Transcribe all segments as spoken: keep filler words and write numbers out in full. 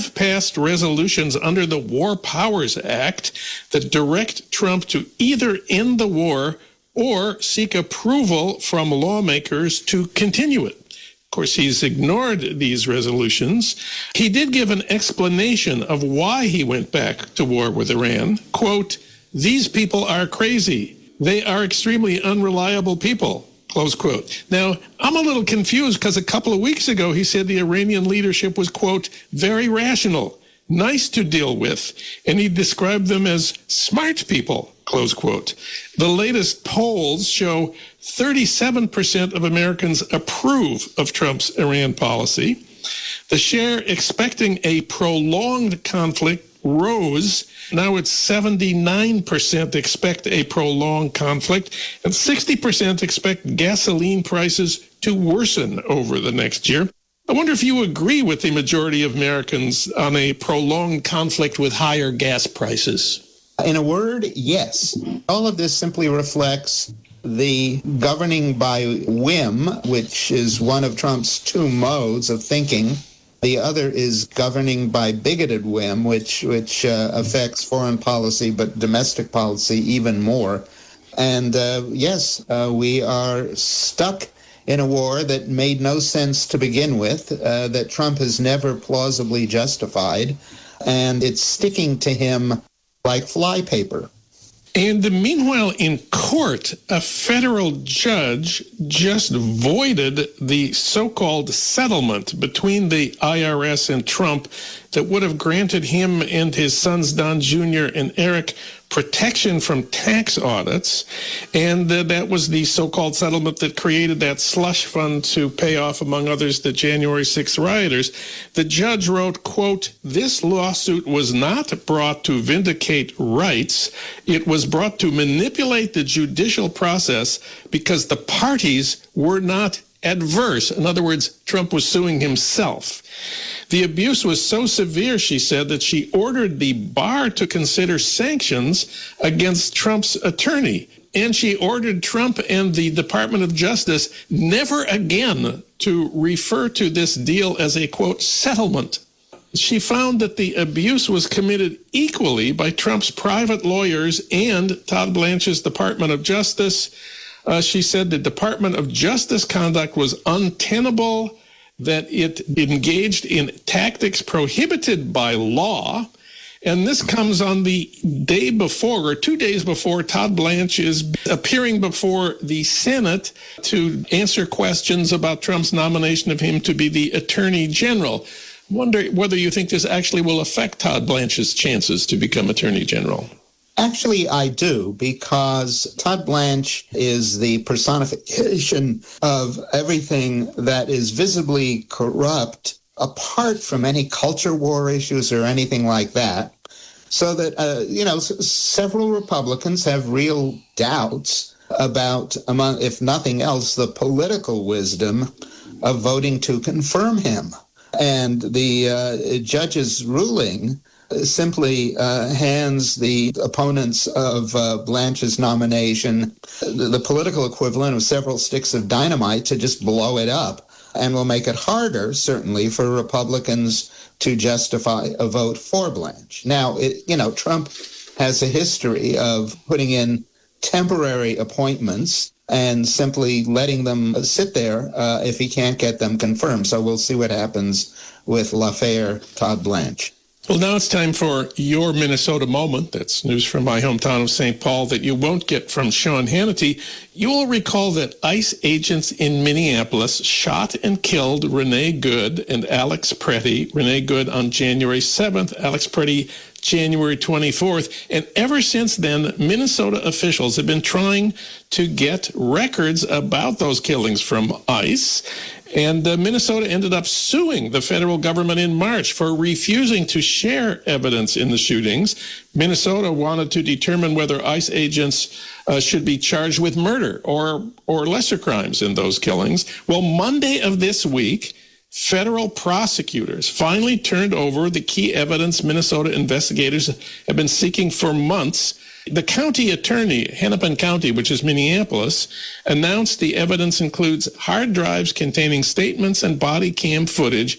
have passed resolutions under the War Powers Act that direct Trump to either end the war or seek approval from lawmakers to continue it. Of course, he's ignored these resolutions. He did give an explanation of why he went back to war with Iran. Quote, "These people are crazy. They are extremely unreliable people." Close quote. Now, I'm a little confused because a couple of weeks ago he said the Iranian leadership was, quote, "very rational, nice to deal with," and he described them as smart people, close quote. The latest polls show thirty-seven percent of Americans approve of Trump's Iran policy. The share expecting a prolonged conflict rose. Now it's seventy-nine percent expect a prolonged conflict, and sixty percent expect gasoline prices to worsen over the next year. I wonder if you agree with the majority of Americans on a prolonged conflict with higher gas prices. In a word, yes. All of this simply reflects the governing by whim, which is one of Trump's two modes of thinking. The other is governing by bigoted whim, which which uh, affects foreign policy, but domestic policy even more. And uh, yes, uh, we are stuck in a war that made no sense to begin with, uh, that Trump has never plausibly justified, and it's sticking to him like flypaper. And meanwhile, in court, a federal judge just voided the so-called settlement between the I R S and Trump that would have granted him and his sons, Don Junior and Eric, protection from tax audits. And uh, that was the so-called settlement that created that slush fund to pay off, among others, the January sixth rioters. The judge wrote, quote, "This lawsuit was not brought to vindicate rights. It was brought to manipulate the judicial process because the parties were not adverse." In other words, Trump was suing himself. The abuse was so severe, she said, that she ordered the bar to consider sanctions against Trump's attorney. And she ordered Trump and the Department of Justice never again to refer to this deal as a, quote, settlement. She found that the abuse was committed equally by Trump's private lawyers and Todd Blanche's Department of Justice. Uh, she said the Department of Justice conduct was untenable, that it engaged in tactics prohibited by law. And this comes on the day before, or two days before, Todd Blanche is appearing before the Senate to answer questions about Trump's nomination of him to be the Attorney General. I wonder whether you think this actually will affect Todd Blanche's chances to become Attorney General. Actually, I do, because Todd Blanche is the personification of everything that is visibly corrupt, apart from any culture war issues or anything like that. So that, uh, you know, s- several Republicans have real doubts about, among, if nothing else, the political wisdom of voting to confirm him. And the uh, judge's ruling simply uh, hands the opponents of uh, Blanche's nomination the, the political equivalent of several sticks of dynamite to just blow it up, and will make it harder, certainly, for Republicans to justify a vote for Blanche. Now, it, you know, Trump has a history of putting in temporary appointments and simply letting them sit there uh, if he can't get them confirmed. So we'll see what happens with l'affaire Todd Blanche. Well, now it's time for your Minnesota moment. That's news from my hometown of Saint Paul that you won't get from Sean Hannity. You will recall that ICE agents in Minneapolis shot and killed Renee Good and Alex Pretty. Renee Good on January seventh, Alex Pretty January twenty-fourth. And ever since then, Minnesota officials have been trying to get records about those killings from ICE. And uh, Minnesota ended up suing the federal government in March for refusing to share evidence in the shootings. Minnesota wanted to determine whether ICE agents uh, should be charged with murder or, or lesser crimes in those killings. Well, Monday of this week, federal prosecutors finally turned over the key evidence Minnesota investigators have been seeking for months. The county attorney, Hennepin County, which is Minneapolis, announced the evidence includes hard drives containing statements and body cam footage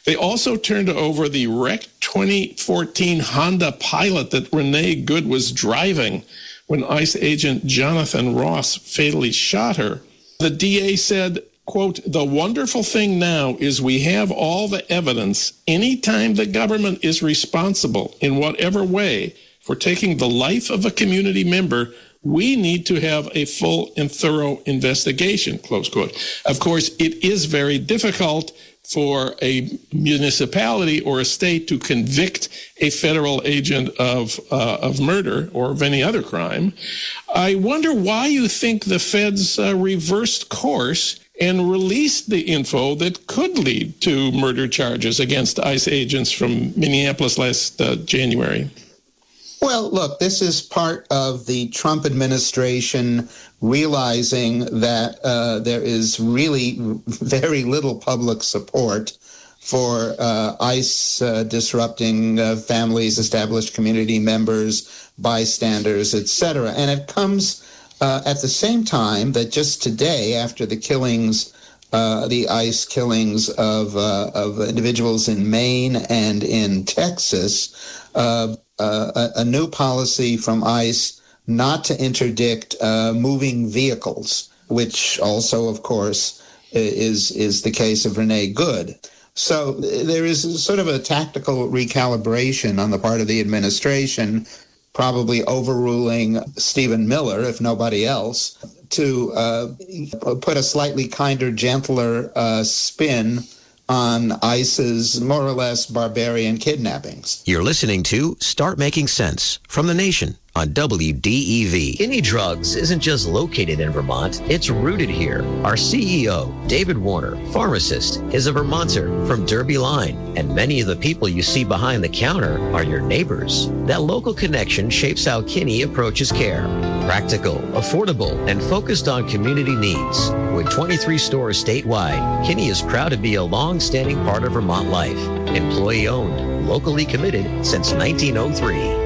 They also turned over the wrecked twenty fourteen Honda Pilot that Renee Good was driving when ICE agent Jonathan Ross fatally shot her. The D A said, quote, "The wonderful thing now is we have all the evidence. Anytime the government is responsible in whatever way for taking the life of a community member, we need to have a full and thorough investigation," close quote. Of course, it is very difficult for a municipality or a state to convict a federal agent of uh, of murder or of any other crime. I wonder why you think the feds uh, reversed course and released the info that could lead to murder charges against ICE agents from Minneapolis last uh, January. Well, look, this is part of the Trump administration realizing that uh, there is really very little public support for uh, ICE uh, disrupting uh, families, established community members, bystanders, et cetera. And it comes uh, at the same time that just today, after the killings, uh, the ICE killings of, uh, of individuals in Maine and in Texas, uh, Uh, a, a new policy from ICE not to interdict uh, moving vehicles, which also, of course, is is the case of Renee Good. So there is sort of a tactical recalibration on the part of the administration, probably overruling Stephen Miller, if nobody else, to uh, put a slightly kinder, gentler uh, spin on ICE's more or less barbarian kidnappings. You're listening to Start Making Sense from The Nation on W D E V. Kinney Drugs isn't just located in Vermont, it's rooted here. Our C E O, David Warner, pharmacist, is a Vermonter from Derby Line, and many of the people you see behind the counter are your neighbors. That local connection shapes how Kinney approaches care. Practical, affordable, and focused on community needs. With twenty-three stores statewide, Kinney is proud to be a long-standing part of Vermont life. Employee-owned, locally committed since nineteen oh three.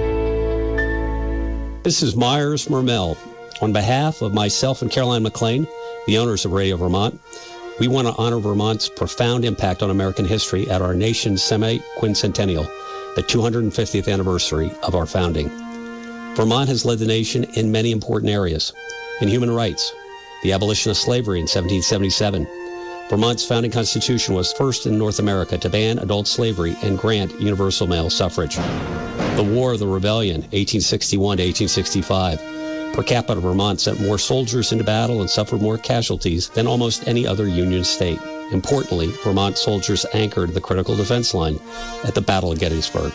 This is Myers Mermel. On behalf of myself and Caroline McLean, the owners of Radio Vermont, we want to honor Vermont's profound impact on American history at our nation's semi-quincentennial, the two hundred fiftieth anniversary of our founding. Vermont has led the nation in many important areas. In human rights, the abolition of slavery in seventeen seventy-seven. Vermont's founding constitution was first in North America to ban adult slavery and grant universal male suffrage. The War of the Rebellion, eighteen sixty-one to eighteen sixty-five. Per capita, Vermont sent more soldiers into battle and suffered more casualties than almost any other Union state. Importantly, Vermont soldiers anchored the critical defense line at the Battle of Gettysburg.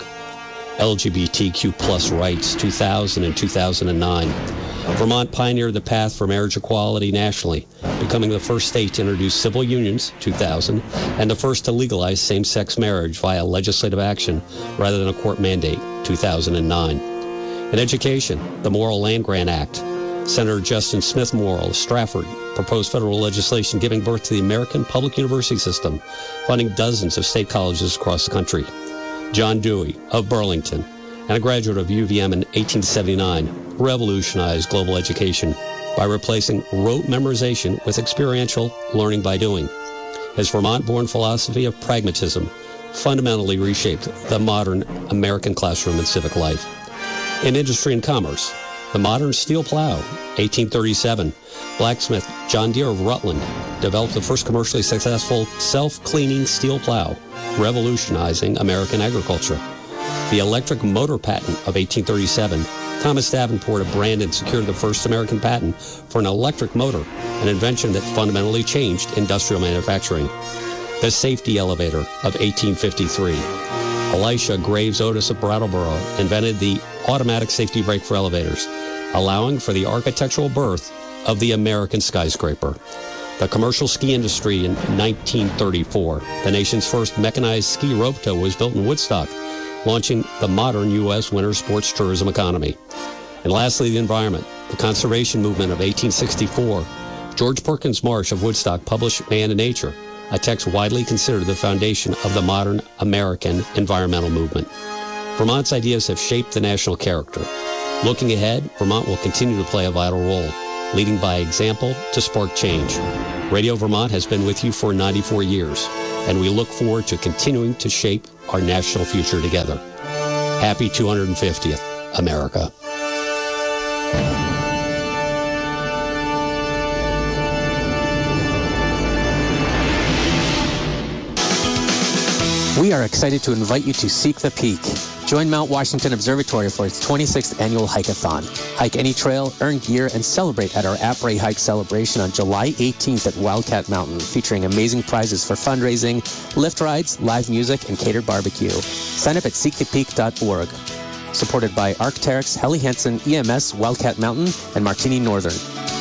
L G B T Q plus rights, two thousand and two thousand nine. Vermont pioneered the path for marriage equality nationally, becoming the first state to introduce civil unions, two thousand, and the first to legalize same-sex marriage via legislative action rather than a court mandate, two thousand nine. In education, the Morrill Land-Grant Act. Senator Justin Smith Morrill of Stratford proposed federal legislation giving birth to the American public university system, funding dozens of state colleges across the country. John Dewey of Burlington, and a graduate of U V M in eighteen seventy-nine, revolutionized global education by replacing rote memorization with experiential learning by doing. His Vermont-born philosophy of pragmatism fundamentally reshaped the modern American classroom and civic life. In industry and commerce, the modern steel plow, eighteen thirty-seven, blacksmith John Deere of Rutland developed the first commercially successful self-cleaning steel plow, revolutionizing American agriculture. The electric motor patent of eighteen thirty-seven, Thomas Davenport of Brandon secured the first American patent for an electric motor, an invention that fundamentally changed industrial manufacturing. The safety elevator of eighteen fifty-three. Elisha Graves Otis of Brattleboro invented the automatic safety brake for elevators, allowing for the architectural birth of the American skyscraper. The commercial ski industry in nineteen thirty-four. The nation's first mechanized ski rope tow was built in Woodstock, launching the modern U S winter sports tourism economy. And lastly, the environment. The conservation movement of eighteen sixty-four. George Perkins Marsh of Woodstock published Man and Nature, a text widely considered the foundation of the modern American environmental movement. Vermont's ideas have shaped the national character. Looking ahead, Vermont will continue to play a vital role, leading by example to spark change. Radio Vermont has been with you for ninety-four years, and we look forward to continuing to shape our national future together. Happy two hundred fiftieth, America. We are excited to invite you to Seek the Peak. Join Mount Washington Observatory for its twenty-sixth annual hike-a-thon. Hike any trail, earn gear, and celebrate at our Après Hike celebration on July eighteenth at Wildcat Mountain, featuring amazing prizes for fundraising, lift rides, live music, and catered barbecue. Sign up at seek the peak dot org. Supported by Arc'teryx, Helly Hansen, E M S, Wildcat Mountain, and Martini Northern.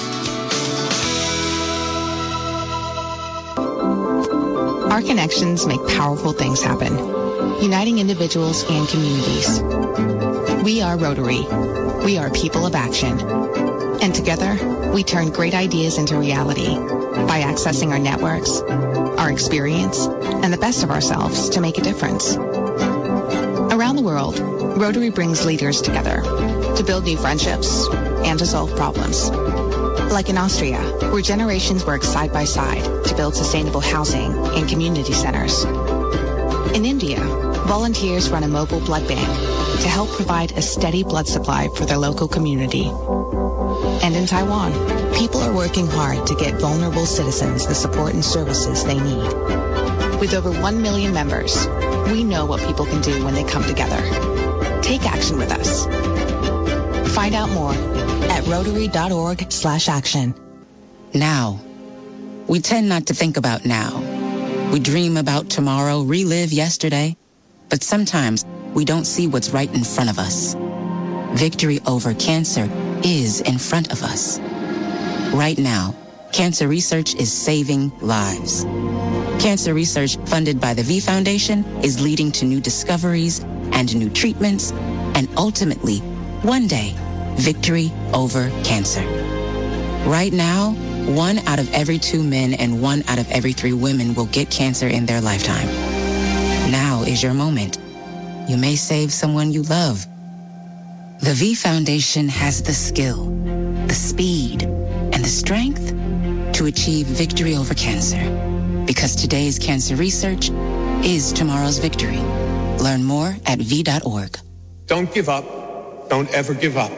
Our connections make powerful things happen, uniting individuals and communities. We are Rotary. We are people of action. And together, we turn great ideas into reality by accessing our networks, our experience, and the best of ourselves to make a difference. Around the world, Rotary brings leaders together to build new friendships and to solve problems. Like in Austria, where generations work side by side to build sustainable housing and community centers. In India, volunteers run a mobile blood bank to help provide a steady blood supply for their local community. And in Taiwan, people are working hard to get vulnerable citizens the support and services they need. With over one million members, we know what people can do when they come together. Take action with us. Find out more at rotary.org slash action. Now. We tend not to think about now. We dream about tomorrow, relive yesterday, but sometimes we don't see what's right in front of us. Victory over cancer is in front of us. Right now, cancer research is saving lives. Cancer research funded by the V Foundation is leading to new discoveries and new treatments, and ultimately, one day, victory over cancer. Right now, one out of every two men and one out of every three women will get cancer in their lifetime. Now is your moment. You may save someone you love. The V Foundation has the skill, the speed, and the strength to achieve victory over cancer. Because today's cancer research is tomorrow's victory. Learn more at v dot org. Don't give up. Don't ever give up.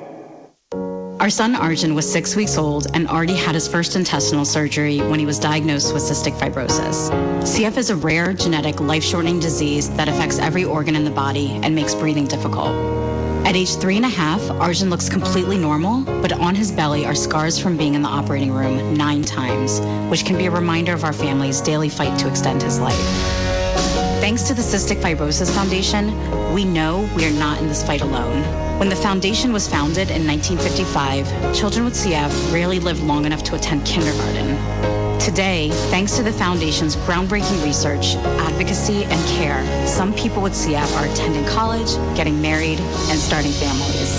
Our son Arjun was six weeks old and already had his first intestinal surgery when he was diagnosed with cystic fibrosis. C F is a rare, genetic, life-shortening disease that affects every organ in the body and makes breathing difficult. At age three and a half, Arjun looks completely normal, but on his belly are scars from being in the operating room nine times, which can be a reminder of our family's daily fight to extend his life. Thanks to the Cystic Fibrosis Foundation, we know we are not in this fight alone. When the foundation was founded in nineteen fifty-five, children with C F rarely lived long enough to attend kindergarten. Today, thanks to the foundation's groundbreaking research, advocacy, and care, some people with C F are attending college, getting married, and starting families.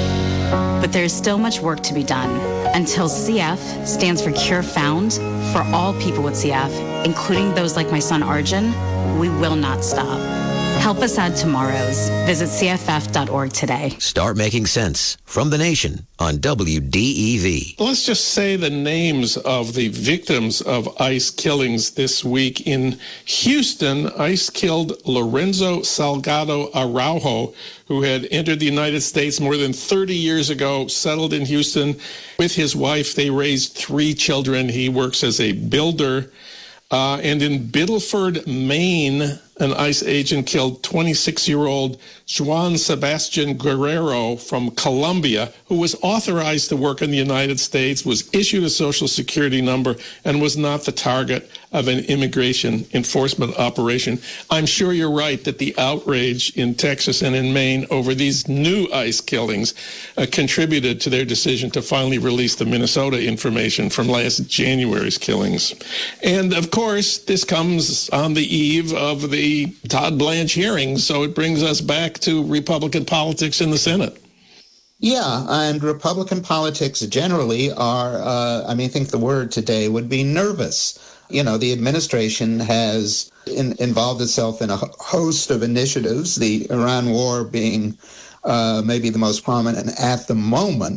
But there is still much work to be done. Until C F stands for Cure Found, for all people with C F, including those like my son Arjun, we will not stop. Help us add tomorrows. Visit C F F dot org today. Start making sense from the nation on W D E V. Let's just say the names of the victims of ICE killings this week. In Houston, ICE killed Lorenzo Salgado Araujo, who had entered the United States more than thirty years ago, settled in Houston with his wife. They raised three children. He works as a builder. Uh, and in Biddleford, Maine, an ICE agent killed twenty-six-year-old Juan Sebastian Guerrero from Colombia, who was authorized to work in the United States, was issued a Social Security number, and was not the target of an immigration enforcement operation. I'm sure you're right that the outrage in Texas and in Maine over these new ICE killings uh, contributed to their decision to finally release the Minnesota information from last January's killings. And, of course, this comes on the eve of the Todd Blanche hearings, so it brings us back to Republican politics in the Senate. Yeah, and Republican politics generally are, uh, I mean, I think the word today would be nervous. You know, the administration has in, involved itself in a host of initiatives, the Iran war being uh, maybe the most prominent at the moment.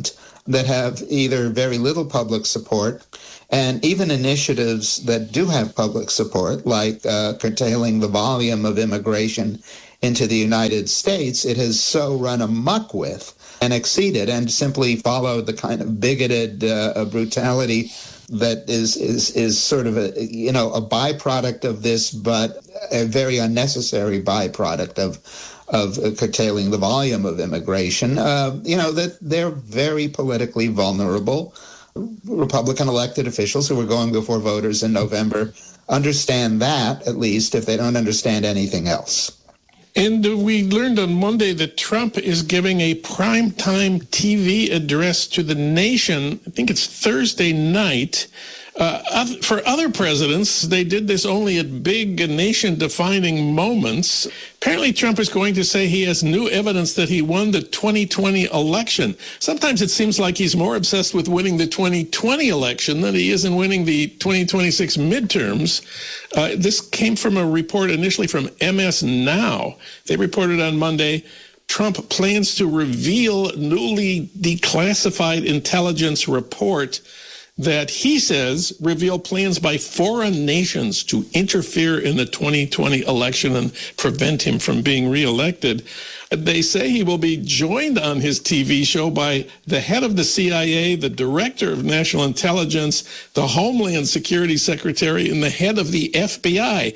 that have either very little public support, and even initiatives that do have public support, like uh, curtailing the volume of immigration into the United States, it has so run amok with and exceeded and simply followed the kind of bigoted uh, brutality that is, is is sort of a, you know, a byproduct of this, but a very unnecessary byproduct of of curtailing the volume of immigration. Uh, you know, that they're very politically vulnerable. Republican elected officials who are going before voters in November understand that, at least, if they don't understand anything else. And we learned on Monday that Trump is giving a primetime T V address to the nation. I think it's Thursday night. Uh, for other presidents, they did this only at big nation-defining moments. Apparently, Trump is going to say he has new evidence that he won the twenty twenty election. Sometimes it seems like he's more obsessed with winning the twenty twenty election than he is in winning the twenty twenty-six midterms. Uh, this came from a report initially from M S Now. They reported on Monday, Trump plans to reveal newly declassified intelligence report that he says reveal plans by foreign nations to interfere in the twenty twenty election and prevent him from being reelected. They say he will be joined on his T V show by the head of the C I A, the director of national intelligence, the Homeland Security Secretary, and the head of the F B I.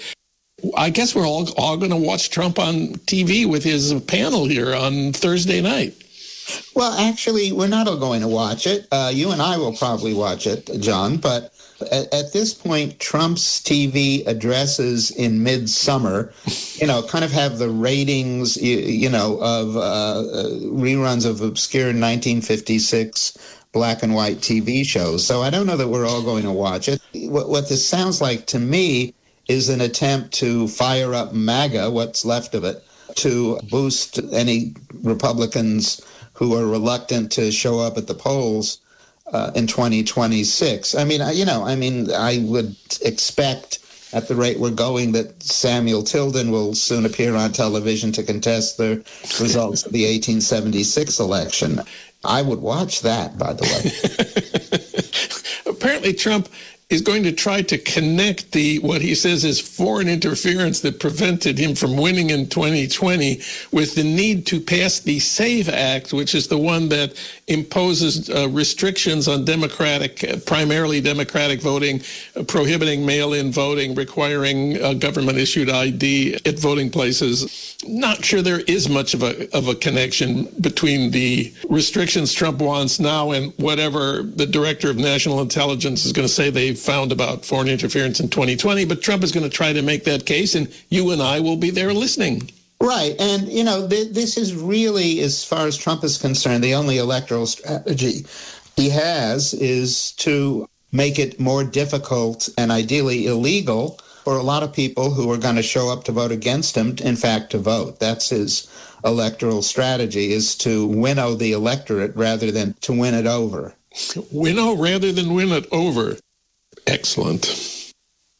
I guess we're all, all going to watch Trump on T V with his panel here on Thursday night. Well, actually, we're not all going to watch it. Uh, you and I will probably watch it, John. But at, at this point, Trump's T V addresses in midsummer, you know, kind of have the ratings, you, you know, of uh, reruns of obscure nineteen fifty-six black and white T V shows. So I don't know that we're all going to watch it. What, what this sounds like to me is an attempt to fire up MAGA, what's left of it, to boost any Republicans who are reluctant to show up at the polls uh, in twenty twenty-six. I mean, I, you know, I mean, I would expect at the rate we're going that Samuel Tilden will soon appear on television to contest the results of the eighteen seventy-six election. I would watch that, by the way. Apparently, Trump is going to try to connect the what he says is foreign interference that prevented him from winning in twenty twenty with the need to pass the SAVE Act, which is the one that imposes uh, restrictions on Democratic, uh, primarily Democratic voting, uh, prohibiting mail-in voting, requiring uh, government-issued I D at voting places. Not sure there is much of a of a connection between the restrictions Trump wants now and whatever the director of national intelligence is going to say they found about foreign interference in twenty twenty, but Trump is going to try to make that case, and you and I will be there listening. Right. And, you know, th- this is really, as far as Trump is concerned, the only electoral strategy he has is to make it more difficult and ideally illegal for a lot of people who are going to show up to vote against him, in fact, to vote. That's his electoral strategy, is to winnow the electorate rather than to win it over. Winnow rather than win it over. Excellent.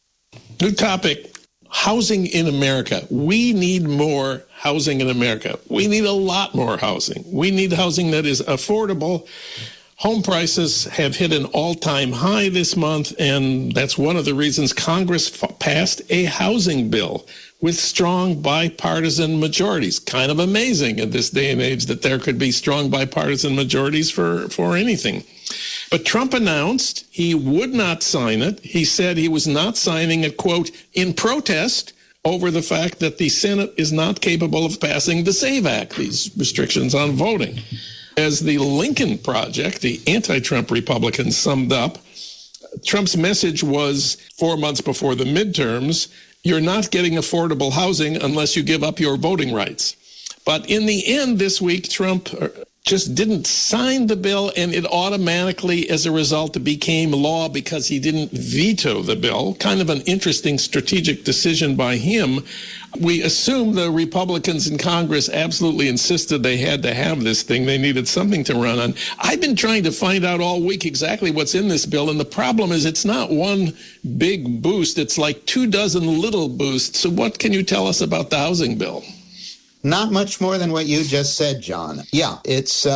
New topic, housing in America. We need more housing in America. We need a lot more housing. We need housing that is affordable. Home prices have hit an all-time high this month, and that's one of the reasons Congress f- passed a housing bill with strong bipartisan majorities. Kind of amazing in this day and age that there could be strong bipartisan majorities for, for anything. But Trump announced he would not sign it. He said he was not signing it, quote, in protest over the fact that the Senate is not capable of passing the SAVE Act, these restrictions on voting. As the Lincoln Project, the anti-Trump Republicans, summed up, Trump's message was four months before the midterms, you're not getting affordable housing unless you give up your voting rights. But in the end this week, Trump just didn't sign the bill, and it automatically, as a result, became law because he didn't veto the bill. Kind of an interesting strategic decision by him. We assume the Republicans in Congress absolutely insisted they had to have this thing. They needed something to run on. I've been trying to find out all week exactly what's in this bill, and the problem is it's not one big boost. It's like two dozen little boosts. So what can you tell us about the housing bill? Not much more than what you just said, John. Yeah, it's uh,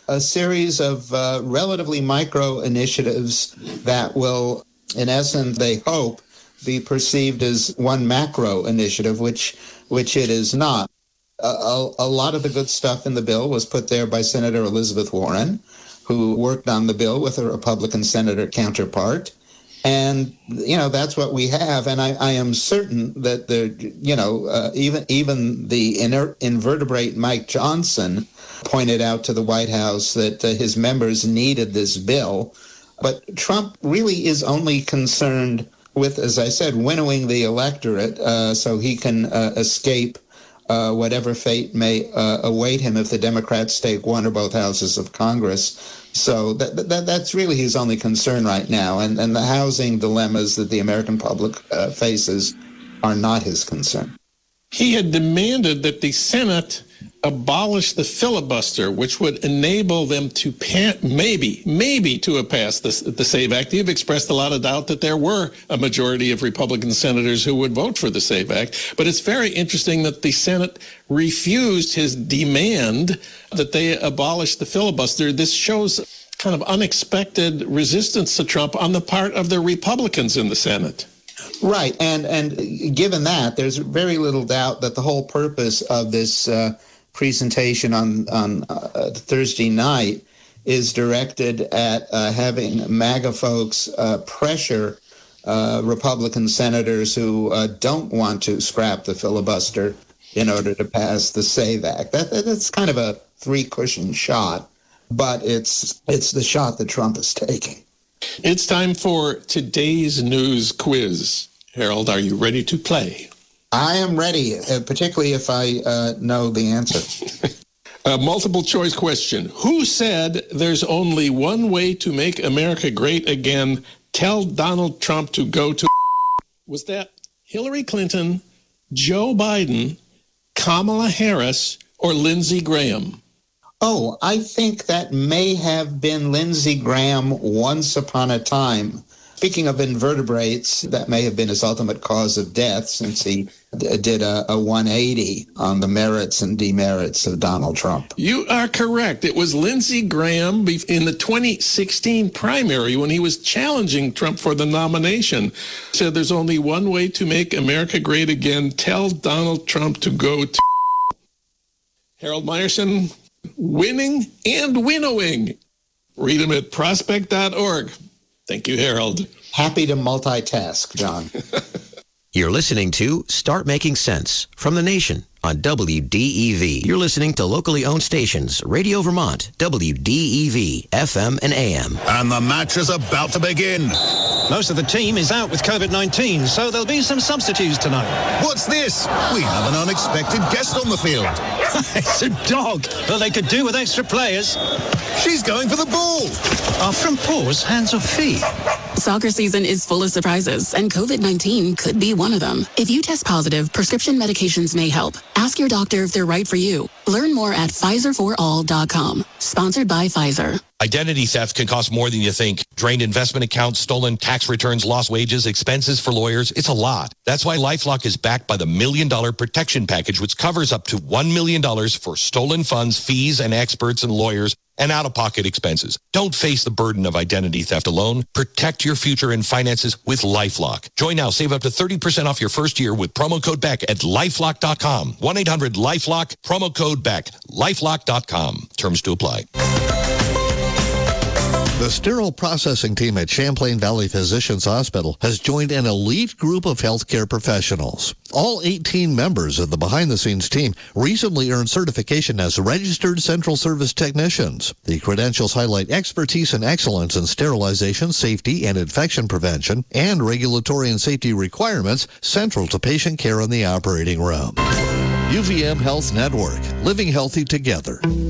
a series of uh, relatively micro initiatives that will, in essence, they hope, be perceived as one macro initiative, which which it is not. A, a, a lot of the good stuff in the bill was put there by Senator Elizabeth Warren, who worked on the bill with a Republican senator counterpart. And, you know, that's what we have. And I, I am certain that, the, you know, uh, even even the inert, invertebrate Mike Johnson pointed out to the White House that uh, his members needed this bill. But Trump really is only concerned with, as I said, winnowing the electorate uh, so he can uh, escape uh, whatever fate may uh, await him if the Democrats take one or both houses of Congress. So that, that that's really his only concern right now. And, and the housing dilemmas that the American public uh, faces are not his concern. He had demanded that the Senate abolish the filibuster, which would enable them to pa- maybe, maybe to pass the, the SAVE Act. You've expressed a lot of doubt that there were a majority of Republican senators who would vote for the SAVE Act. But it's very interesting that the Senate refused his demand that they abolish the filibuster. This shows kind of unexpected resistance to Trump on the part of the Republicans in the Senate. Right. And, and given that, there's very little doubt that the whole purpose of this uh, presentation on on uh, Thursday night is directed at uh, having MAGA folks uh, pressure uh, Republican senators who uh, don't want to scrap the filibuster in order to pass the SAVE Act. That, that's kind of a three-cushion shot, but it's it's the shot that Trump is taking. It's time for today's news quiz. Harold, are you ready to play? I am ready, uh, particularly if I uh, know the answer. A multiple choice question. Who said there's only one way to make America great again? Tell Donald Trump to go to... Was that Hillary Clinton, Joe Biden, Kamala Harris, or Lindsey Graham? Oh, I think that may have been Lindsey Graham once upon a time. Speaking of invertebrates, that may have been his ultimate cause of death, since he d- did a, a one eighty on the merits and demerits of Donald Trump. You are correct. It was Lindsey Graham in the twenty sixteen primary when he was challenging Trump for the nomination. Said there's only one way to make America great again. Tell Donald Trump to go to... Harold Meyerson, winning and winnowing. Read him at prospect dot org. Thank you, Harold. Happy to multitask, John. You're listening to Start Making Sense from the Nation on W D E V. You're listening to locally owned stations, Radio Vermont, W D E V, F M and A M. And the match is about to begin. Most of the team is out with COVID nineteen, so there'll be some substitutes tonight. What's this? We have an unexpected guest on the field. It's a dog. Well, they could do with extra players. She's going for the ball. Are from paws, hands or feet? Soccer season is full of surprises, and COVID nineteen could be one of them. If you test positive, prescription medications may help. Ask your doctor if they're right for you. Learn more at Pfizer for all dot com. Sponsored by Pfizer. Identity theft can cost more than you think. Drained investment accounts, stolen tax returns, lost wages, expenses for lawyers. It's a lot. That's why LifeLock is backed by the Million Dollar Protection Package, which covers up to one million dollars for stolen funds, fees, and experts and lawyers, and out-of-pocket expenses. Don't face the burden of identity theft alone. Protect your future and finances with LifeLock. Join now. Save up to thirty percent off your first year with promo code BECK at lifelock dot com. one eight hundred LifeLock, promo code BECK, lifelock dot com. Terms to apply. The sterile processing team at Champlain Valley Physicians Hospital has joined an elite group of healthcare professionals. All eighteen members of the behind-the-scenes team recently earned certification as registered central service technicians. The credentials highlight expertise and excellence in sterilization, safety, and infection prevention, and regulatory and safety requirements central to patient care in the operating room. U V M Health Network, living healthy together.